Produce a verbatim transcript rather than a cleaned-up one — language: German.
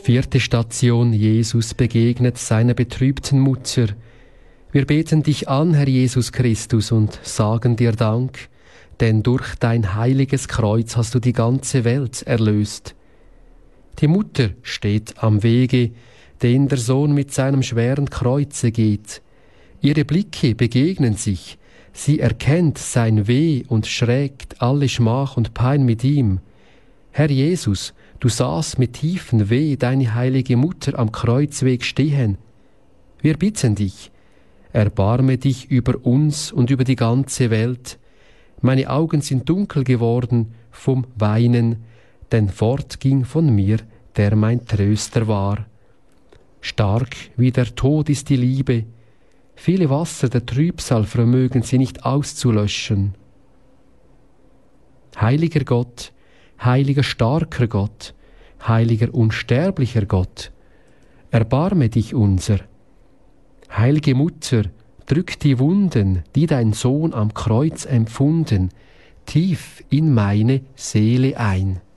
Vierte Station: Jesus begegnet seiner betrübten Mutter. Wir beten dich an, Herr Jesus Christus, und sagen dir Dank, denn durch dein heiliges Kreuz hast du die ganze Welt erlöst. Die Mutter steht am Wege, den der Sohn mit seinem schweren Kreuze geht. Ihre Blicke begegnen sich, sie erkennt sein Weh und schrägt alle Schmach und Pein mit ihm. Herr Jesus, du sahst mit tiefem Weh deine heilige Mutter am Kreuzweg stehen. Wir bitten dich, erbarme dich über uns und über die ganze Welt. Meine Augen sind dunkel geworden vom Weinen, denn fort ging von mir, der mein Tröster war. Stark wie der Tod ist die Liebe, viele Wasser der Trübsal vermögen sie nicht auszulöschen. Heiliger Gott, heiliger starker Gott, heiliger unsterblicher Gott, erbarme dich unser. Heilige Mutter, drück die Wunden, die dein Sohn am Kreuz empfunden, tief in meine Seele ein.